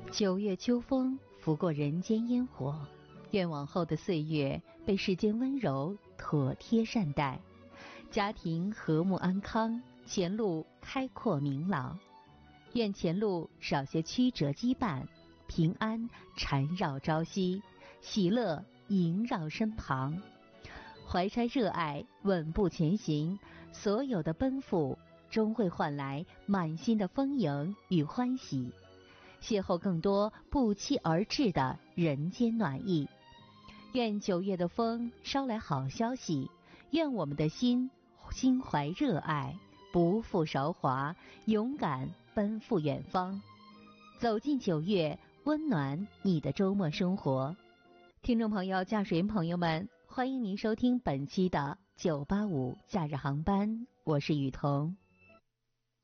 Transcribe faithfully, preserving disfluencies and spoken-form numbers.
九月秋风拂过人间烟火，愿往后的岁月被世间温柔妥帖善待，家庭和睦安康，前路开阔明朗。愿前路少些曲折羁绊，平安缠绕朝夕，喜乐萦绕身旁。怀揣热爱，稳步前行，所有的奔赴终会换来满心的丰盈与欢喜，邂逅更多不期而至的人间暖意。愿九月的风捎来好消息，愿我们的心心怀热爱，不负韶华，勇敢奔赴远方。走进九月，温暖你的周末生活。听众朋友、驾驶员朋友们，欢迎您收听本期的九八五假日航班，我是雨桐。